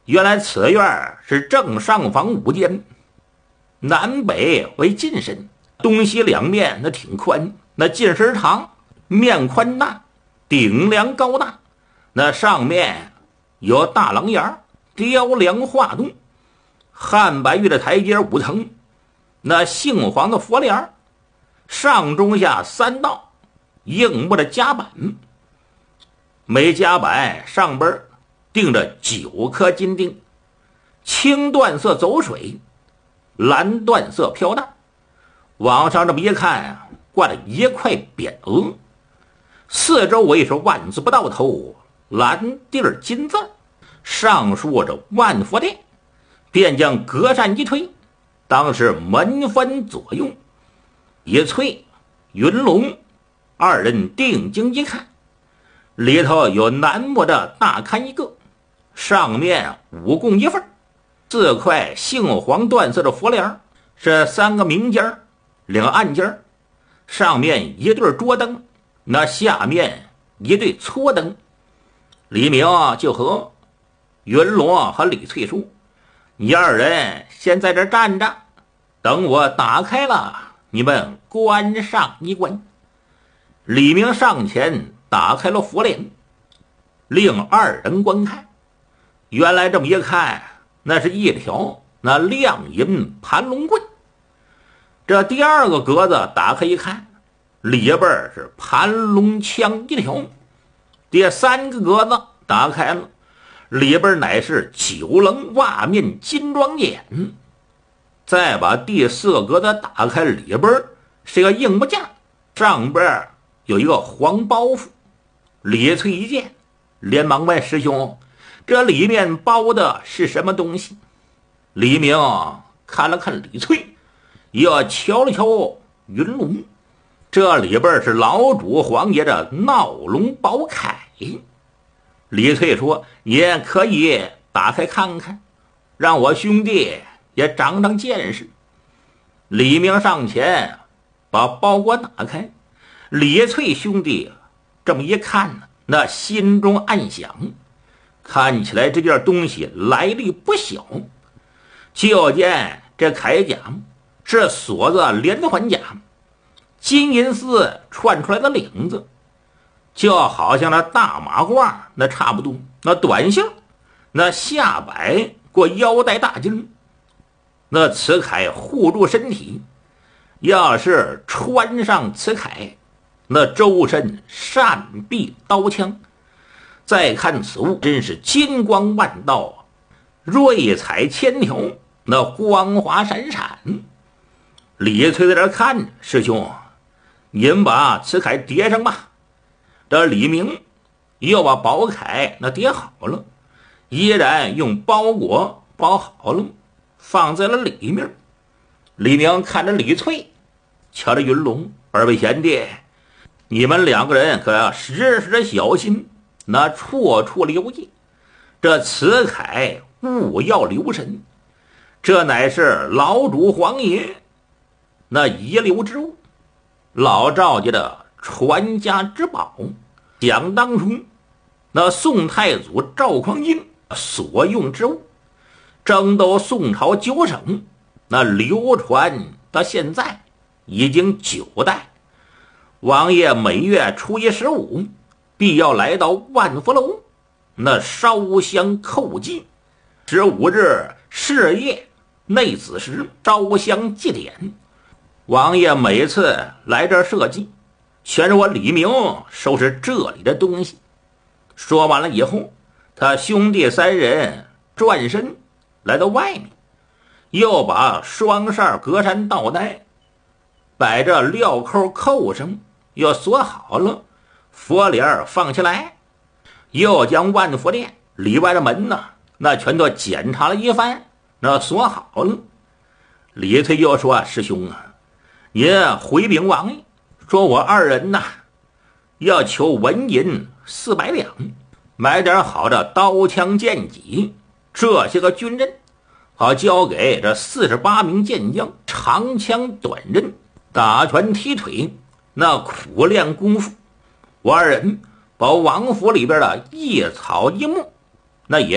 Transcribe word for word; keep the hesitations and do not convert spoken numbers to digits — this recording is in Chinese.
原来此院是正上方五间，南北为进深，东西两面那挺宽，那进深长，面宽大，顶梁高大，那上面有大廊檐，雕梁画栋，汉白玉的台阶五层，那杏黄的佛帘，上中下三道硬木的夹板，每夹板上边钉着九颗金钉，青缎色走水，蓝缎色飘荡。往上这么一看，挂了一块匾额，四周围是万字不到头，蓝地儿金字，上书着万佛殿，便将隔扇一推，当时门分左右。野翠、云龙二人定睛一看，里头有楠木的大龛一个，上面五供一份，四块杏黄缎色的佛帘，是三个明间，两个暗间，上面一对桌灯，那下面一对搓灯。李明就和云龙和李翠说：“你二人先在这站着，等我打开了，你们观上一观。”李明上前打开了佛帘，令二人观看。原来这么一看，那是一条那亮银盘龙棍。这第二个格子打开一看，里边是盘龙枪一条。第三个格子打开了，里边乃是九棱瓦面金装锏。再把第四个格子打开，里边是个硬木架，上边有一个黄包袱。李翠一见，连忙问师兄：“这里面包的是什么东西？”李明看了看李翠，又瞧了瞧云龙，这里边是老主皇爷的闹龙宝铠。李翠说：“也可以打开看看，让我兄弟也长长见识。”李明上前把包裹打开，李翠兄弟这么一看，那心中暗想，看起来这件东西来历不小。就见这铠甲是锁子连环甲，金银丝串出来的领子，就好像那大马褂那差不多，那短袖，那下摆过腰带大襟，那此铠护住身体，要是穿上此铠，那周身善避刀枪。再看此物，真是金光万道，瑞彩千条，那光华闪闪。李翠在这看着：“师兄，您把此铠叠上吧。”这李明又把宝铠那叠好了，依然用包裹包好了，放在了里面。李明看着李翠，瞧着云龙：“二位贤弟，你们两个人可要时时小心，那处处留意，这此铠勿要留神，这乃是老主皇爷那遗留之物，老赵家的传家之宝。想当初那宋太祖赵匡胤所用之物，征斗宋朝九省，那流传到现在已经九代。王爷每月初一十五必要来到万福楼，那烧香叩祭，十五日是夜内子时烧香祭典。王爷每次来这儿设祭，全是我李明收拾这里的东西。”说完了以后，他兄弟三人转身来到外面，又把双扇隔山倒带摆着镣扣扣上，又锁好了，佛帘放下来，又将万佛殿里外的门呢，那全都检查了一番，那锁好了。李翠又说：“师兄啊，您回禀王爷，说我二人呐，要求纹银四百两，买点好的刀枪剑戟，这些个军刃，好交给这四十八名健将，长枪短刃，打拳踢腿，那苦练功夫。我二人把王府里边的一草一木，那也